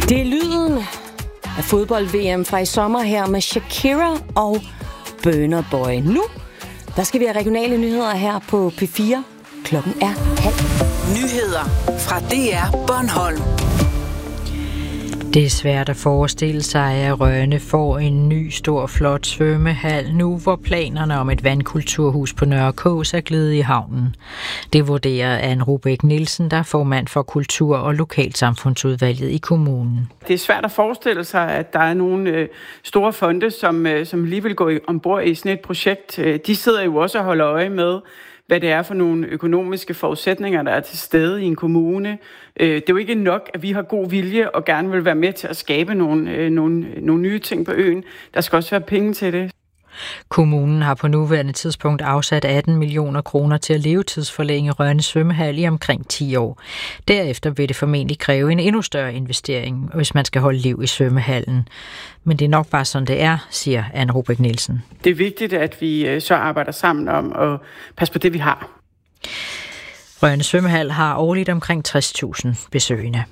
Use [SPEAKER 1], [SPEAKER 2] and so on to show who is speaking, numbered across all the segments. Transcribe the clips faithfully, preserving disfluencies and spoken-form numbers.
[SPEAKER 1] Det er lyden af fodbold-V M fra i sommer her med Shakira og Burna Boy. Nu der skal vi have regionale nyheder her på P fire. Klokken er halv.
[SPEAKER 2] Nyheder fra D R Bornholm.
[SPEAKER 3] Det er svært at forestille sig, at Rønne får en ny, stor, flot svømmehal nu, hvor planerne om et vandkulturhus på Nørre Kås er gledet i havnen. Det vurderer Anne Rubæk Nielsen, der er formand for Kultur- og Lokalsamfundsudvalget i kommunen.
[SPEAKER 4] Det er svært at forestille sig, at der er nogle øh, store fonde, som, øh, som lige vil gå ombord i sådan et projekt. De sidder jo også og holder øje med, hvad det er for nogle økonomiske forudsætninger, der er til stede i en kommune. Det er jo ikke nok, at vi har god vilje og gerne vil være med til at skabe nogle, nogle, nogle nye ting på øen. Der skal også være penge til det.
[SPEAKER 3] Kommunen har på nuværende tidspunkt afsat atten millioner kroner til at levetidsforlænge Rønne svømmehal i omkring ti år. Derefter vil det formentlig kræve en endnu større investering, hvis man skal holde liv i svømmehallen. Men det er nok bare sådan, det er, siger Anne Rubæk Nielsen.
[SPEAKER 4] Det er vigtigt, at vi så arbejder sammen om at passe på det, vi har.
[SPEAKER 3] Rønne svømmehal har årligt omkring tres tusind besøgende.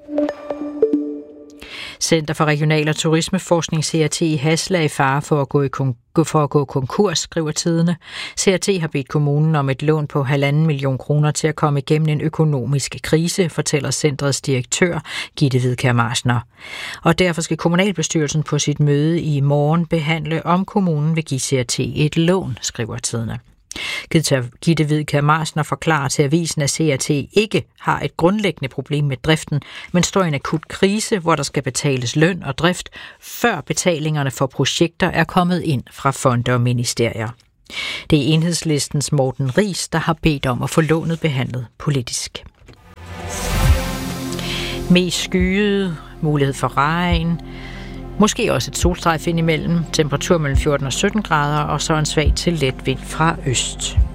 [SPEAKER 3] Center for Regional- og Turismeforskning, C R T i Hasle, er i fare for at gå, i kon- for at gå konkurs, skriver Tidende. C R T har bedt kommunen om et lån på halvanden million kroner til at komme igennem en økonomisk krise, fortæller centrets direktør, Gitte Hvidkjær Marsner. Og derfor skal kommunalbestyrelsen på sit møde i morgen behandle, om kommunen vil give C R T et lån, skriver Tidende. Gitte Hvidkjær Marsner forklarer til avisen, at C R T ikke har et grundlæggende problem med driften, men står i en akut krise, hvor der skal betales løn og drift, før betalingerne for projekter er kommet ind fra fonde og ministerier. Det er Enhedslistens Morten Riis, der har bedt om at få lånet behandlet politisk. Mest skyet, mulighed for regn, måske også et solstrejf indimellem, temperatur mellem fjorten og sytten grader, og så en svag til let vind fra øst.